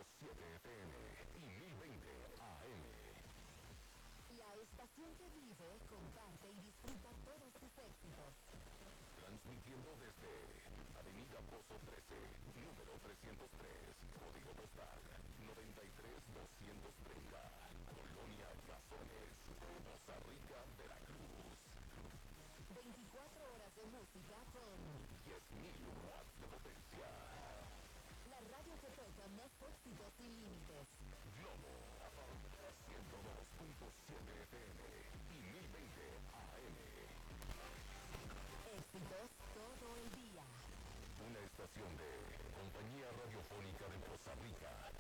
FM y 1020 AM. La estación que vive, comparte y disfruta todos sus éxitos. Transmitiendo desde Avenida Pozo 13, número 303, código postal 93230, Colonia Razones, Poza Rica, Veracruz. 24 horas de música con 10.000 watts de potencia. la radio que toca más éxitos sin límites. Globo 102.7 FM y 1020 AM. Éxitos todo el día. Una estación de Compañía Radiofónica de Poza Rica.